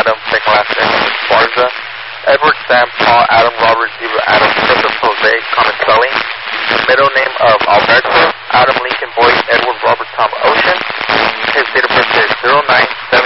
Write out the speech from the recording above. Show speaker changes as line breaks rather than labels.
Adam, second last name Esparza. Edward Sam Paul Adam Robert Zebra Adam Joseph Jose common spelling. Middle name of Alberto Adam Lincoln Boyd Edward Robert Tom Ocean. His date of birth is 09/7